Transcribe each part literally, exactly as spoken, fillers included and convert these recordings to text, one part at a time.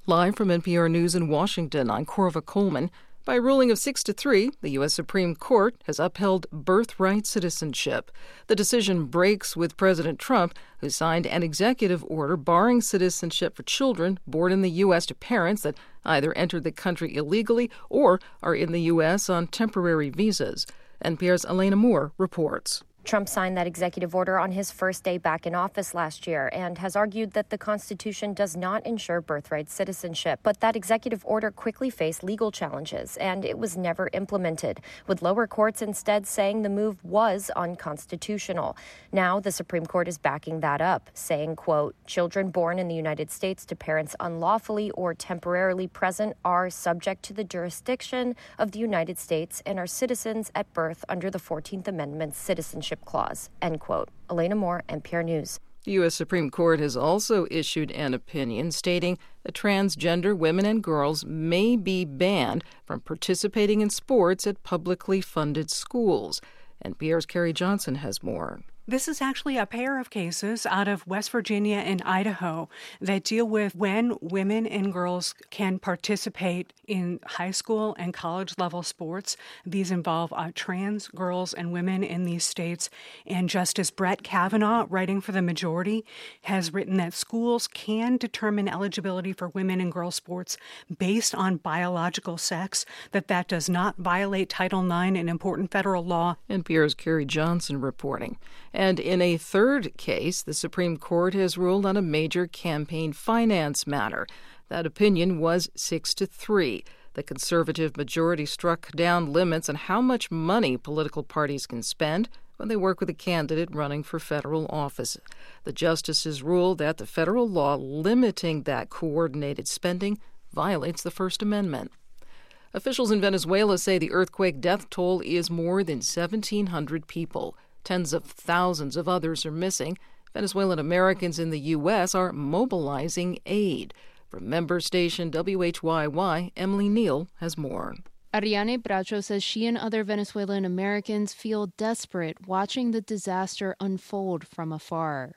Live from N P R News in Washington, I'm Corva Coleman. By a ruling of six to three, the U S Supreme Court has upheld birthright citizenship. The decision breaks with President Trump, who signed an executive order barring citizenship for children born in the U S to parents that either entered the country illegally or are in the U S on temporary visas. N P R's Elena Moore reports. Trump signed that executive order on his first day back in office last year and has argued that the Constitution does not ensure birthright citizenship. But that executive order quickly faced legal challenges, and it was never implemented, with lower courts instead saying the move was unconstitutional. Now the Supreme Court is backing that up, saying, quote, children born in the United States to parents unlawfully or temporarily present are subject to the jurisdiction of the United States and are citizens at birth under the fourteenth Amendment's citizenship clause, end quote. Elena Moore, N P R News. The U S Supreme Court has also issued an opinion stating that transgender women and girls may be banned from participating in sports at publicly funded schools. N P R's Carrie Johnson has more. This is actually a pair of cases out of West Virginia and Idaho that deal with when women and girls can participate in high school and college level sports. These involve uh, trans girls and women in these states. And Justice Brett Kavanaugh, writing for the majority, has written that schools can determine eligibility for women and girls sports based on biological sex, that that does not violate Title nine, an important federal law. N P R's Carrie Johnson reporting. And in a third case, the Supreme Court has ruled on a major campaign finance matter. That opinion was six to three. The conservative majority struck down limits on how much money political parties can spend when they work with a candidate running for federal office. The justices ruled that the federal law limiting that coordinated spending violates the First Amendment. Officials in Venezuela say the earthquake death toll is more than seventeen hundred people. Tens of thousands of others are missing. Venezuelan Americans in the U S are mobilizing aid. From member station W H Y Y, Emily Neal has more. Ariane Bracho says she and other Venezuelan Americans feel desperate watching the disaster unfold from afar.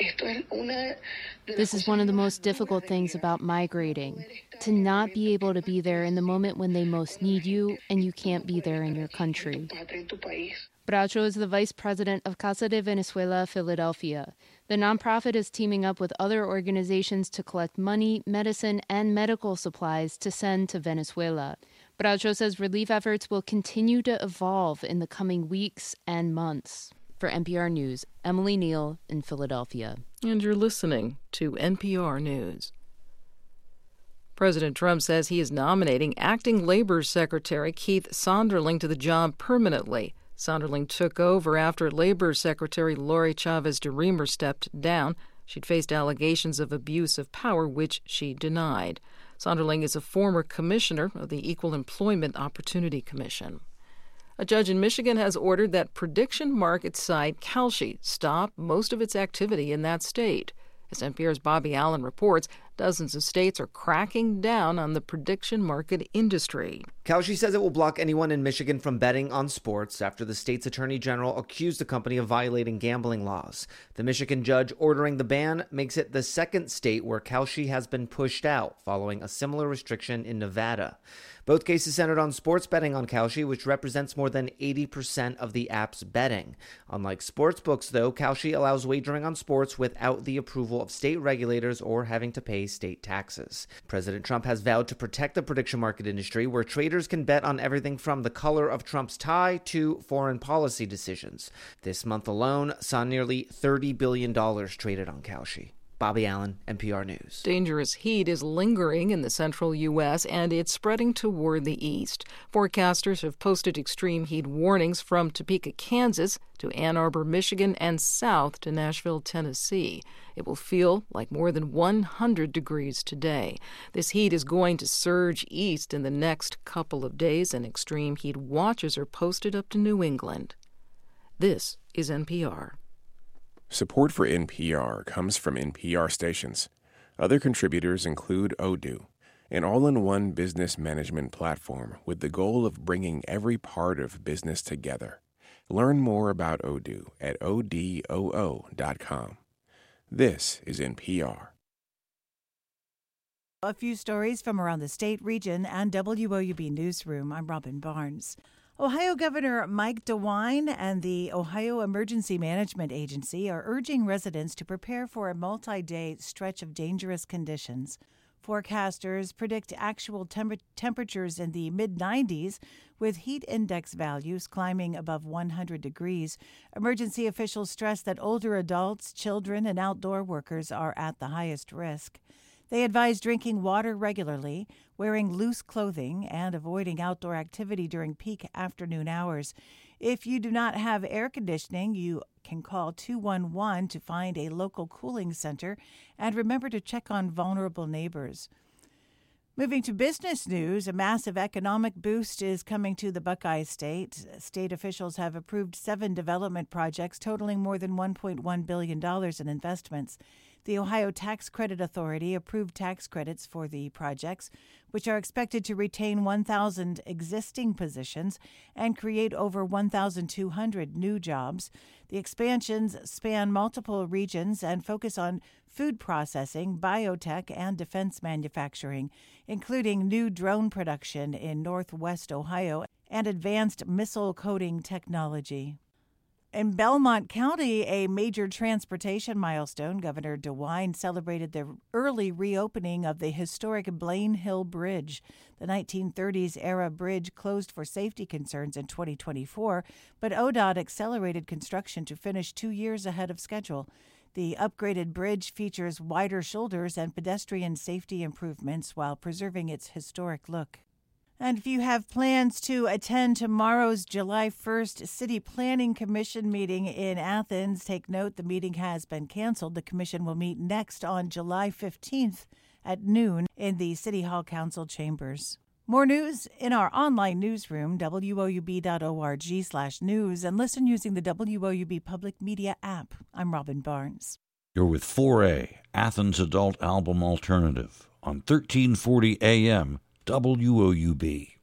This is one of the most difficult things about migrating, to not be able to be there in the moment when they most need you and you can't be there in your country. Bracho is the vice president of Casa de Venezuela, Philadelphia. The nonprofit is teaming up with other organizations to collect money, medicine, and medical supplies to send to Venezuela. Bracho says relief efforts will continue to evolve in the coming weeks and months. For N P R News, Emily Neal in Philadelphia. And you're listening to N P R News. President Trump says he is nominating acting Labor Secretary Keith Sonderling to the job permanently. Sonderling took over after Labor Secretary Lori Chavez DeRemer stepped down. She'd faced allegations of abuse of power, which she denied. Sonderling is a former commissioner of the Equal Employment Opportunity Commission. A judge in Michigan has ordered that prediction market site Kalshi stop most of its activity in that state. As N P R's Bobby Allen reports, dozens of states are cracking down on the prediction market industry. Kalshi says it will block anyone in Michigan from betting on sports after the state's attorney general accused the company of violating gambling laws. The Michigan judge ordering the ban makes it the second state where Kalshi has been pushed out, following a similar restriction in Nevada. Both cases centered on sports betting on Kalshi, which represents more than eighty percent of the app's betting. Unlike sportsbooks, though, Kalshi allows wagering on sports without the approval of state regulators or having to pay state taxes. President Trump has vowed to protect the prediction market industry, where traders can bet on everything from the color of Trump's tie to foreign policy decisions. This month alone saw nearly thirty billion dollars traded on Kalshi. Bobby Allen, N P R News. Dangerous heat is lingering in the central U S, and it's spreading toward the east. Forecasters have posted extreme heat warnings from Topeka, Kansas, to Ann Arbor, Michigan, and south to Nashville, Tennessee. It will feel like more than one hundred degrees today. This heat is going to surge east in the next couple of days, and extreme heat watches are posted up to New England. This is N P R. Support for N P R comes from N P R stations. Other contributors include Odoo, an all-in-one business management platform with the goal of bringing every part of business together. Learn more about Odoo at odoo dot com. This is N P R. A few stories from around the state, region, and W O U B Newsroom. I'm Robin Barnes. Ohio Governor Mike DeWine and the Ohio Emergency Management Agency are urging residents to prepare for a multi-day stretch of dangerous conditions. Forecasters predict actual tem- temperatures in the mid nineties, with heat index values climbing above one hundred degrees. Emergency officials stress that older adults, children, and outdoor workers are at the highest risk. They advise drinking water regularly, wearing loose clothing, and avoiding outdoor activity during peak afternoon hours. If you do not have air conditioning, you can call two one one to find a local cooling center, and remember to check on vulnerable neighbors. Moving to business news, a massive economic boost is coming to the Buckeye State. State officials have approved seven development projects totaling more than one point one billion dollars in investments. The Ohio Tax Credit Authority approved tax credits for the projects, which are expected to retain one thousand existing positions and create over one thousand two hundred new jobs. The expansions span multiple regions and focus on food processing, biotech, and defense manufacturing, including new drone production in Northwest Ohio and advanced missile coating technology. In Belmont County, a major transportation milestone, Governor DeWine celebrated the early reopening of the historic Blaine Hill Bridge. The nineteen thirties-era bridge closed for safety concerns in twenty twenty-four, but O D O T accelerated construction to finish two years ahead of schedule. The upgraded bridge features wider shoulders and pedestrian safety improvements while preserving its historic look. And if you have plans to attend tomorrow's July first City Planning Commission meeting in Athens, take note the meeting has been canceled. The commission will meet next on July fifteenth at noon in the City Hall Council chambers. More news in our online newsroom, W O U B dot org slash news, and listen using the W O U B Public Media app. I'm Robin Barnes. You're with four A, Athens Adult Album Alternative, on thirteen forty A M W O U B.